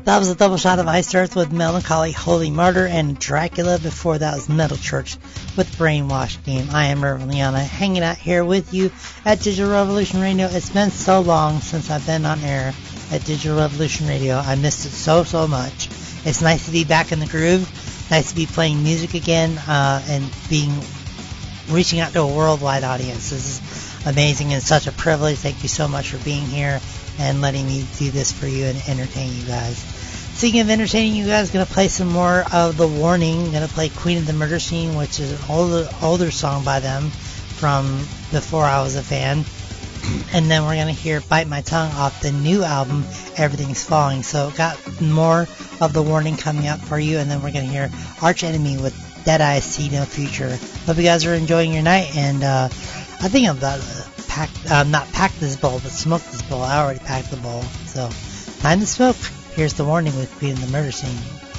That was a double shot of Iced Earth with Melancholy Holy Martyr, and Dracula. Before that was Metal Church with Brainwash Game. I am Reverend Liana, hanging out here with you at Digital Revolution Radio. It's been so long since I've been on air at Digital Revolution Radio. I missed it so much. It's nice to be back in the groove. Nice to be playing music again, and reaching out to a worldwide audience. This is amazing and such a privilege. Thank you so much for being here and letting me do this for you and entertain you guys. Speaking of entertaining you guys, going to play some more of The Warning. Going to play Queen of the Murder Scene, which is an older song by them from before I was a fan. And then we're going to hear Bite My Tongue off the new album, Everything's Falling. So got more of The Warning coming up for you, and then we're going to hear Arch Enemy with Dead Eyes See No Future. Hope you guys are enjoying your night, and I think I'm about to not pack this bowl, but smoke this bowl. I already packed the bowl, so time to smoke. Here's The Warning with Queen of the Murder Scene.